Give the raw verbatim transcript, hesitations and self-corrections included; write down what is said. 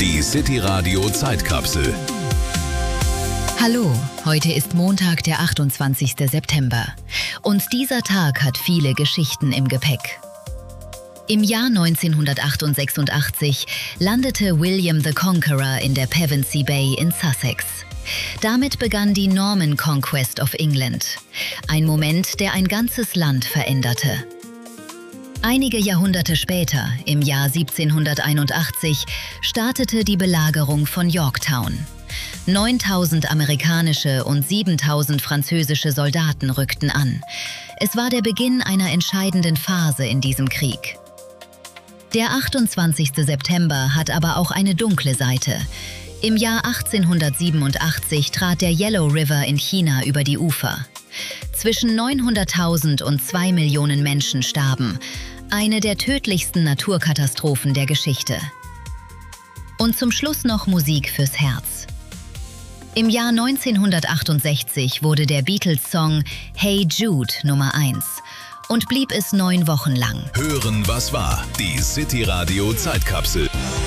Die City Radio Zeitkapsel. Hallo, heute ist Montag, der achtundzwanzigste September. Und dieser Tag hat viele Geschichten im Gepäck. Im Jahr neunzehnhundertachtundsechsundachtzig landete William the Conqueror in der Pevensey Bay in Sussex. Damit begann die Norman Conquest of England. Ein Moment, der ein ganzes Land veränderte. Einige Jahrhunderte später, im Jahr siebzehnhunderteinundachtzig, startete die Belagerung von Yorktown. neuntausend amerikanische und siebentausend französische Soldaten rückten an. Es war der Beginn einer entscheidenden Phase in diesem Krieg. Der achtundzwanzigste September hat aber auch eine dunkle Seite. Im Jahr achtzehnhundertsiebenundachtzig trat der Yellow River in China über die Ufer. Zwischen neunhunderttausend und zwei Millionen Menschen starben. Eine der tödlichsten Naturkatastrophen der Geschichte. Und zum Schluss noch Musik fürs Herz. Im Jahr neunzehnhundertachtundsechzig wurde der Beatles-Song Hey Jude Nummer eins und blieb es neun Wochen lang. Hören, was war. Die City Radio Zeitkapsel.